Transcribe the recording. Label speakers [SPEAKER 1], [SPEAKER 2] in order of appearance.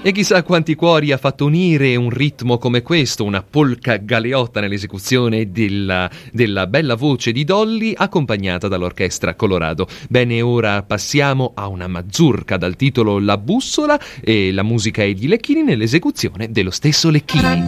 [SPEAKER 1] E chissà quanti cuori ha fatto unire un ritmo come questo, una polka galeotta nell'esecuzione della bella voce di Dolly accompagnata dall'orchestra Colorado. Bene, ora passiamo a una mazurka dal titolo La bussola e la musica è di Lecchini nell'esecuzione dello stesso Lecchini.